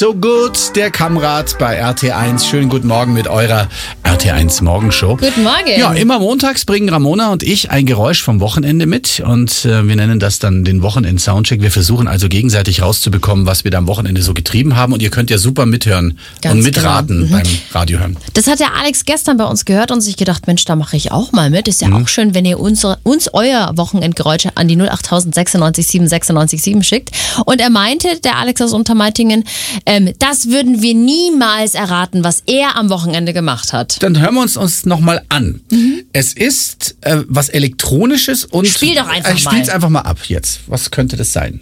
So gut, der Kamerad bei RT1. Schönen guten Morgen mit eurer RT1 Morgenshow. Guten Morgen. Ja, immer montags bringen Ramona und ich ein Geräusch vom Wochenende mit und wir nennen das dann den Wochenend-Soundcheck. Wir versuchen also gegenseitig rauszubekommen, was wir da am Wochenende so getrieben haben, und ihr könnt ja super mithören und mitraten beim Radiohören. Das hat der Alex gestern bei uns gehört und sich gedacht, Mensch, da mache ich auch mal mit. Ist ja auch schön, wenn ihr uns euer Wochenendgeräusche an die 08000 96 7 96 7 schickt. Und er meinte, der Alex aus Untermeitingen, das würden wir niemals erraten, was er am Wochenende gemacht hat. Dann hören wir uns nochmal an. Es ist was Elektronisches und... Spiel doch einfach mal. Spiel's einfach mal ab jetzt. Was könnte das sein?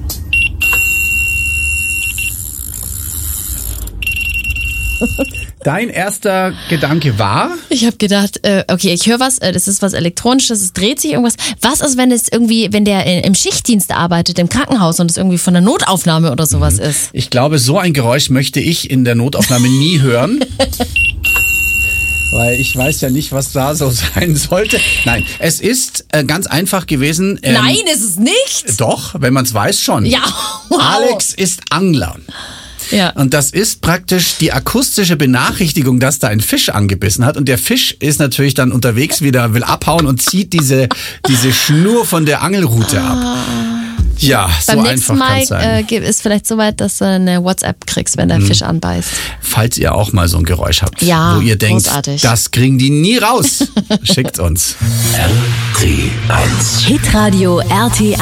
Dein erster Gedanke war? Ich habe gedacht, okay, ich höre was, das ist was Elektronisches, es dreht sich irgendwas. Was ist, wenn der im Schichtdienst arbeitet, im Krankenhaus, und es irgendwie von der Notaufnahme oder sowas ist? Ich glaube, so ein Geräusch möchte ich in der Notaufnahme nie hören. Weil ich weiß ja nicht, was da so sein sollte. Nein, es ist ganz einfach gewesen. Nein, ist es nicht. Doch, wenn man es weiß schon. Ja, wow. Alex ist Angler. Ja. Und das ist praktisch die akustische Benachrichtigung, dass da ein Fisch angebissen hat. Und der Fisch ist natürlich dann unterwegs wieder, will abhauen und zieht diese Schnur von der Angelrute ab. Ja, so Beim einfach nächsten Mal kann's sein. ist vielleicht soweit, dass du eine WhatsApp kriegst, wenn der Fisch anbeißt. Falls ihr auch mal so ein Geräusch habt, Ja, wo ihr denkt, großartig. das kriegen die nie raus, schickt uns. RT1 Hitradio RT1.